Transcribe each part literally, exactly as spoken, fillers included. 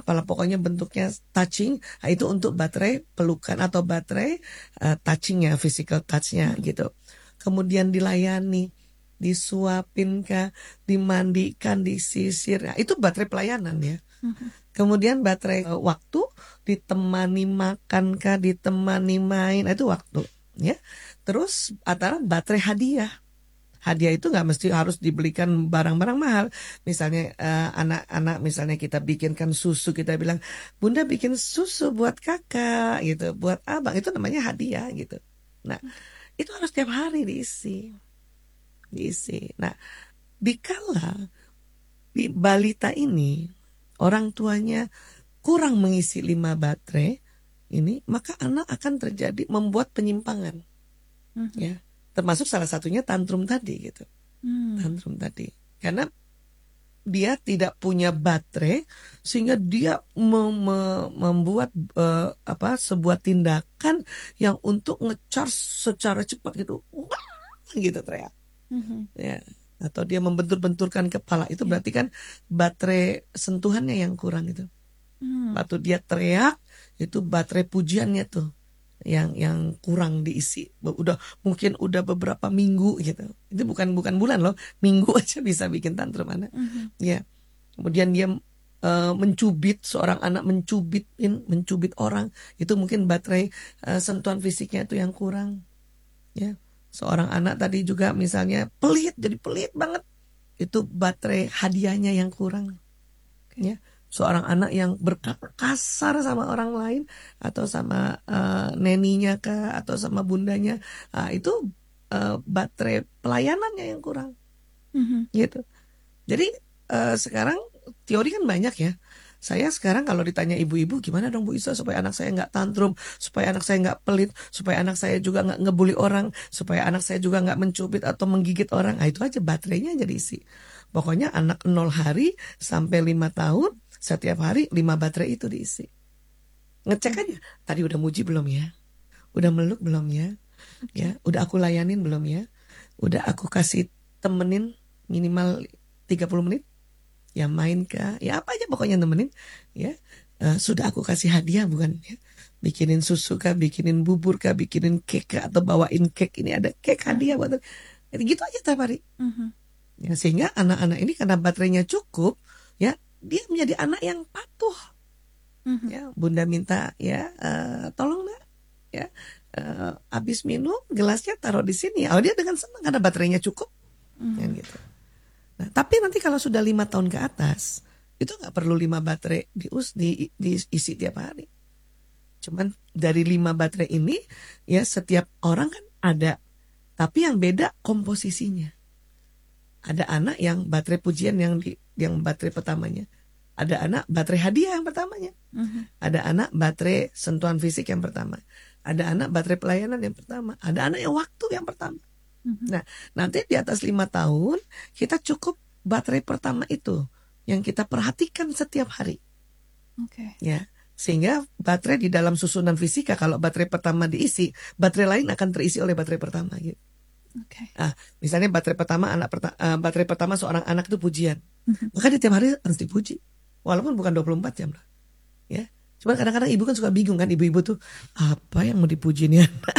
apalah pokoknya bentuknya touching, nah itu untuk baterai pelukan atau baterai uh, touchingnya, physical touchnya gitu. Kemudian dilayani, disuapin kah, dimandikan, disisir, nah, itu baterai pelayanan ya. Kemudian baterai uh, waktu, ditemani makan kah, ditemani main, nah, itu waktu ya. Terus antara baterai hadiah. Hadiah itu nggak mesti harus dibelikan barang-barang mahal. Misalnya uh, anak-anak misalnya kita bikinkan susu, kita bilang, Bunda bikin susu buat kakak gitu, buat abang, itu namanya hadiah gitu. Nah, itu harus tiap hari diisi. Diisi. Nah, dikala di balita ini orang tuanya kurang mengisi lima baterai ini, maka anak akan terjadi membuat penyimpangan. Mm-hmm. Ya. Termasuk salah satunya tantrum tadi gitu. Hmm. Tantrum tadi. Karena dia tidak punya baterai sehingga dia mem- mem- membuat uh, apa sebuah tindakan yang untuk nge-charge secara cepat gitu. Wah, gitu teriak. Hmm. Ya. Atau dia membentur-benturkan kepala, itu berarti kan baterai sentuhannya yang kurang itu. Hmm. Waktu dia teriak itu baterai pujiannya tuh yang yang kurang diisi, udah mungkin udah beberapa minggu gitu. Itu bukan bukan bulan loh, minggu aja bisa bikin tantrum anak. Mm-hmm. Ya, kemudian dia uh, mencubit, seorang anak mencubitin, mencubit orang, itu mungkin baterai uh, sentuhan fisiknya itu yang kurang. Ya, seorang anak tadi juga misalnya pelit, jadi pelit banget, itu baterai hadiahnya yang kurang. Okay. Ya. Seorang anak yang berkasar sama orang lain atau sama uh, neninya kah atau sama bundanya, uh, itu uh, baterai pelayanannya yang kurang. Mm-hmm. Gitu. Jadi uh, sekarang teori kan banyak ya. Saya sekarang kalau ditanya ibu-ibu, gimana dong Bu Isa supaya anak saya nggak tantrum, supaya anak saya nggak pelit, supaya anak saya juga nggak ngebully orang, supaya anak saya juga nggak mencubit atau menggigit orang. Nah, itu aja baterainya aja diisi. Pokoknya anak nol hari sampai lima tahun, setiap hari lima baterai itu diisi. Ngecek aja, tadi udah muji belum ya? Udah meluk belum ya? Ya, udah aku layanin belum ya? Udah aku kasih temenin minimal tiga puluh menit? Ya main kah? Ya apa aja pokoknya temenin. Ya, uh, sudah aku kasih hadiah bukan ya? Bikinin susu kah, bikinin bubur kah, bikinin cake kah, atau bawain cake, ini ada cake hadiah buat. Gitu aja tiap hari. Uh-huh. Ya, sehingga anak-anak ini karena baterainya cukup, ya dia menjadi anak yang patuh. Mm-hmm. Ya, Bunda minta ya uh, tolong nak, ya uh, habis minum gelasnya taruh di sini. Oh dia dengan senang karena baterainya cukup, mm-hmm. ya, gitu. Nah, tapi nanti kalau sudah lima tahun ke atas, itu nggak perlu lima baterai dius di diisi tiap hari. Cuman dari lima baterai ini, ya setiap orang kan ada, tapi yang beda komposisinya. Ada anak yang baterai pujian yang di, yang baterai pertamanya. Ada anak baterai hadiah yang pertamanya. Uh-huh. Ada anak baterai sentuhan fisik yang pertama. Ada anak baterai pelayanan yang pertama. Ada anak yang waktu yang pertama. Uh-huh. Nah, nanti di atas lima tahun kita cukup baterai pertama itu yang kita perhatikan setiap hari. Oke. Okay. Ya, sehingga baterai di dalam susunan fisika kalau baterai pertama diisi, baterai lain akan terisi oleh baterai pertama gitu. Okay. Ah, misalnya baterai pertama anak perta- uh, baterai pertama seorang anak itu pujian. Mm-hmm. Maka dia tiap hari harus dipuji. Walaupun bukan dua puluh empat jam lah. Ya. Cuma kadang-kadang ibu kan suka bingung kan, ibu-ibu tuh apa yang mau dipuji nih anak.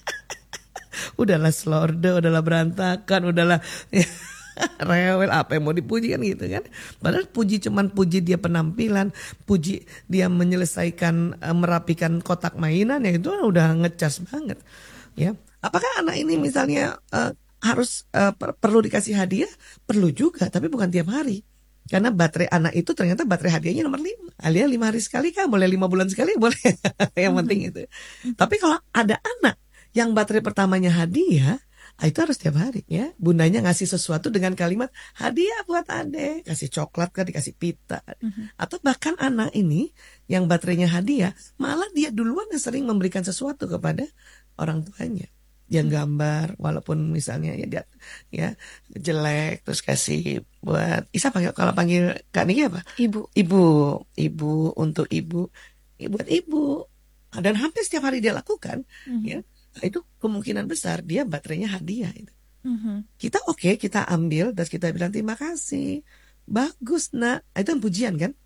Udahlah slorde, udahlah berantakan, udahlah ya, rewel, apa yang mau dipuji kan gitu kan. Padahal puji cuman puji dia penampilan, puji dia menyelesaikan uh, merapikan kotak mainan, ya itu udah ngecas banget. Ya. Apakah anak ini misalnya uh, harus uh, per- perlu dikasih hadiah? Perlu juga, tapi bukan tiap hari. Karena baterai anak itu ternyata baterai hadiahnya nomor lima. Alia lima hari sekali kah? Boleh lima bulan sekali? Boleh. Yang penting itu. Tapi kalau ada anak yang baterai pertamanya hadiah, itu harus tiap hari ya. Bundanya ngasih sesuatu dengan kalimat hadiah buat adek. Kasih coklat kah, dikasih pita. Uh-huh. Atau bahkan anak ini yang baterainya hadiah, malah dia duluan yang sering memberikan sesuatu kepada orang tuanya. Dia gambar walaupun misalnya ya dia ya jelek terus kasih buat Isa panggil kalau panggil Kak Niki apa? Ibu. Ibu, ibu untuk ibu, ya, buat ibu. Dan hampir setiap hari dia lakukan, mm-hmm. ya. Itu kemungkinan besar dia baterainya hadiah itu. Mm-hmm. Kita oke, okay, kita ambil terus kita bilang terima kasih. Bagus nak. Itu kan pujian kan?